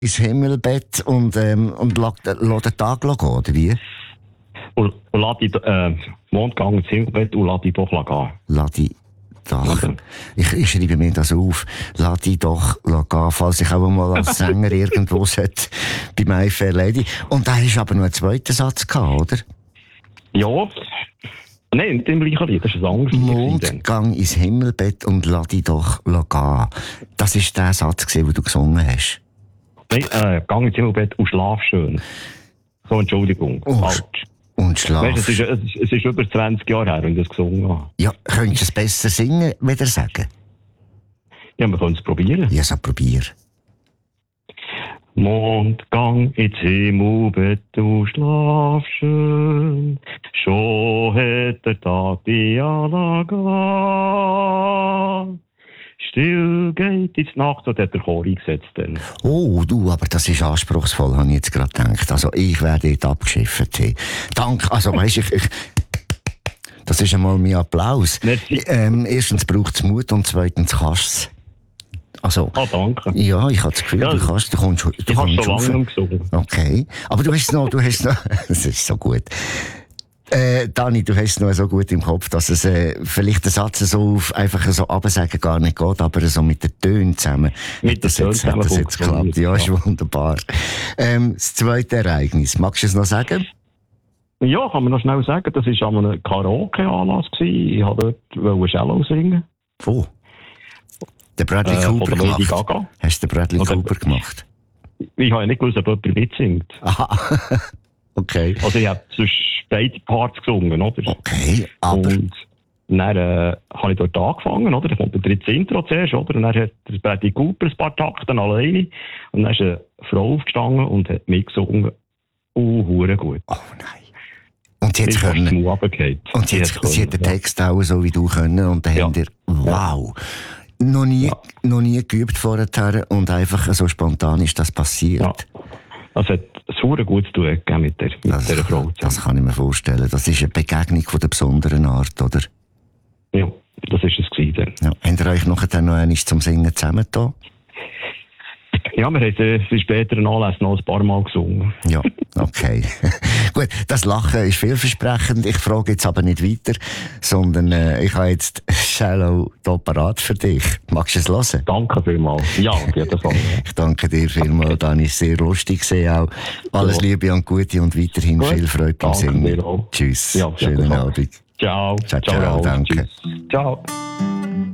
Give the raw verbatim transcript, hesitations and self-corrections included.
ins Himmelbett und, ähm, und lässt den Tag gehen, oder wie? Und, und lass die äh, Mondgang ins Himmelbett und lass die doch gehen. Lass die doch. Ich, ich schreibe mir das auf. Lass die doch gehen, falls ich auch mal als Sänger irgendwo sollte bei My Fair Lady. Und da hast du aber noch einen zweiten Satz gehabt, oder? Ja. Nein, nicht im gleichen Lied, das ist ein anderes Lied. Mondgang ins Himmelbett und lass die doch gehen. Das war der Satz, den du gesungen hast. Nein, äh, gang ins Himmelbett und schlaf schön. So, Entschuldigung. Oh, falsch. Und schlaf. Weißt, es, ist, es, ist, es ist über zwanzig Jahre her, wenn ich das gesungen habe. Ja, könntest du es besser singen, wieder sagen? Ja, wir können es probieren. Ja, so probier. Mondgang ins Himmelbett, du schlaf schön, schon hat der Tag die Anlage. Still geht ins Nacht, so hat der Chor eingesetzt. Dann. Oh, du, aber das ist anspruchsvoll, habe ich jetzt gerade gedacht. Also, ich werde dort abgeschifft. Hey. Danke, also weisst ich, ich, das ist einmal mein Applaus. Ähm, erstens braucht es Mut und zweitens kannst du es. Also, ah, danke. Ja, ich habe das Gefühl, ja, du kannst, du kommst, du ich kommst schon lange gesungen. Okay. Aber du hast noch, du hast noch, das ist so gut. Äh, Dani, du hast es noch so gut im Kopf, dass es, äh, vielleicht der Satz so auf, einfach so absagen gar nicht geht, aber so mit den Tönen zusammen. Mit den Tönen zusammen. Hat das jetzt geklappt? Ja, ist wunderbar. Ähm, das zweite Ereignis. Magst du es noch sagen? Ja, kann man noch schnell sagen. Das war an einem Karaoke-Anlass. Ich wollte dort Cello singen. Wo? Der Bradley äh, Cooper gemacht. Lady Gaga? Hast du den Bradley Oder, Cooper gemacht? Ich habe ja nicht gewusst, ob jemand mitsingt. Aha. Okay. Also ich habe sonst beide Parts gesungen, oder? Okay, aber... Und dann äh, habe ich dort angefangen, oder? Da kommt der dritte Intro zuerst, oder? Und dann hat der Bradley Cooper ein paar Takte alleine. Und dann ist eine Frau aufgestanden und hat mitgesungen. Oh, hure gut. Oh nein. Und sie hat können. Und sie, hat, sie hat den Text auch so wie du können. Und dann ja. haben wir, wow. Noch nie, ja. noch nie geübt vorher und einfach so spontan ist das passiert. Ja. Das hat ein gut zu tun mit, der, mit das, dieser Frau. Das kann ich mir vorstellen. Das ist eine Begegnung von der besonderen Art, oder? Ja, das war es gewesen. Ja. Habt ihr euch nachher noch einmal zum Singen zusammengetan? Ja, wir haben äh, später einen Anlass noch ein paar Mal gesungen. Ja, okay. Gut, das Lachen ist vielversprechend. Ich frage jetzt aber nicht weiter, sondern äh, ich habe jetzt Shallow hier parat für dich. Magst du es hören? Danke vielmals. Ja, das war Ich danke dir vielmals, Dani. Sehr lustig gesehen auch. Alles ja. Liebe und Gute und weiterhin Gut. viel Freude beim Singen. Tschüss. Ja, schönen Abend. Ciao. Ciao, ciao, ciao danke. Tschüss. Ciao.